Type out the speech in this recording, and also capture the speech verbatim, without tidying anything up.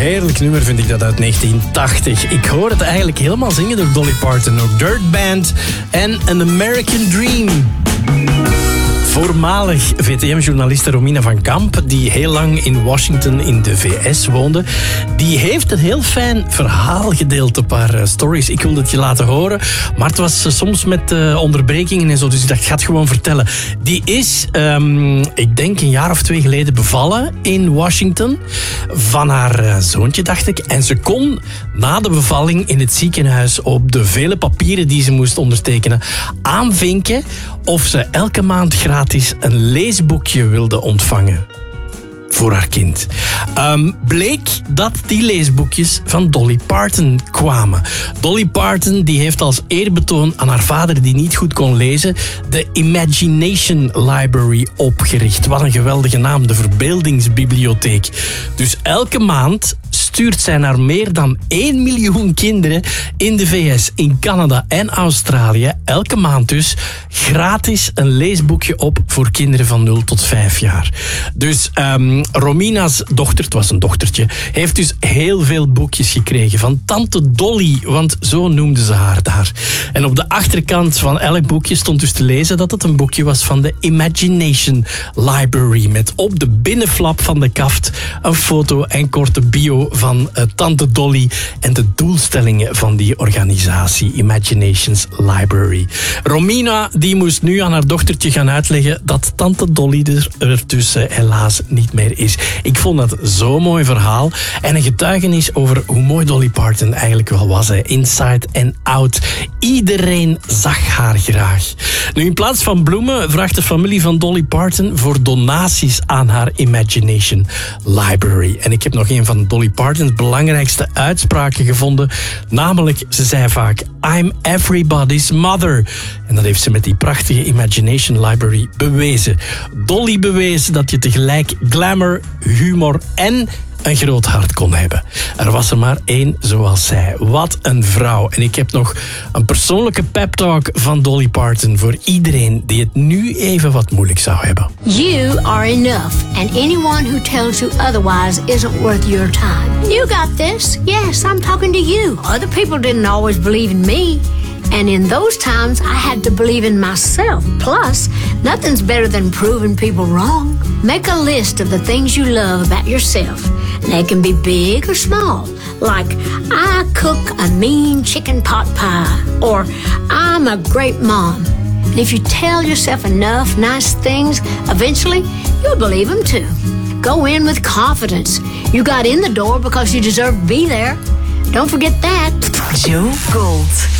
heerlijk nummer vind ik dat uit negentien tachtig. Ik hoor het eigenlijk helemaal zingen door Dolly Parton. Ook Dirt Band en An American Dream. Voormalig V T M-journaliste Romina van Kamp, die heel lang in Washington in de V S woonde, die heeft een heel fijn verhaal gedeeld op haar uh, stories. Ik wilde het je laten horen, maar het was uh, soms met uh, onderbrekingen en zo, dus ik dacht, ik ga het gewoon vertellen. Die is, um, ik denk een jaar of twee geleden bevallen in Washington van haar uh, zoontje, dacht ik. En ze kon na de bevalling in het ziekenhuis op de vele papieren die ze moest ondertekenen aanvinken of ze elke maand gratis een leesboekje wilde ontvangen voor haar kind. Um, bleek dat die leesboekjes van Dolly Parton kwamen. Dolly Parton die heeft als eerbetoon aan haar vader die niet goed kon lezen de Imagination Library opgericht. Wat een geweldige naam, de Verbeeldingsbibliotheek. Dus elke maand stuurt zij naar meer dan één miljoen kinderen in de V S, in Canada en Australië, elke maand dus, gratis een leesboekje op voor kinderen van nul tot vijf jaar. Dus um, Romina's dochter, het was een dochtertje, heeft dus heel veel boekjes gekregen van tante Dolly, want zo noemden ze haar daar. En op de achterkant van elk boekje stond dus te lezen dat het een boekje was van de Imagination Library, met op de binnenflap van de kaft een foto en korte bio van uh, tante Dolly en de doelstellingen van die organisatie Imaginations Library. Romina die moest nu aan haar dochtertje gaan uitleggen dat tante Dolly er, er dus uh, helaas niet meer is. Ik vond dat zo'n mooi verhaal en een getuigenis over hoe mooi Dolly Parton eigenlijk wel was. Hè. Inside en out. Iedereen zag haar graag. Nu, in plaats van bloemen vraagt de familie van Dolly Parton voor donaties aan haar Imagination Library. En ik heb nog een van Dolly Parton's belangrijkste uitspraken gevonden. Namelijk, ze zei vaak, I'm everybody's mother. En dat heeft ze met die prachtige Imagination Library bewezen. Dolly bewees dat je tegelijk glamour, humor en een groot hart kon hebben. Er was er maar één zoals zij. Wat een vrouw. En ik heb nog een persoonlijke pep talk van Dolly Parton voor iedereen die het nu even wat moeilijk zou hebben. You are enough, and anyone who tells you otherwise isn't worth your time. You got this. Yes, I'm talking to you. Other people didn't always believe in me. And in those times, I had to believe in myself. Plus, nothing's better than proving people wrong. Make a list of the things you love about yourself. They can be big or small. Like, I cook a mean chicken pot pie. Or, I'm a great mom. And if you tell yourself enough nice things, eventually, you'll believe them too. Go in with confidence. You got in the door because you deserve to be there. Don't forget that. Joe Gold.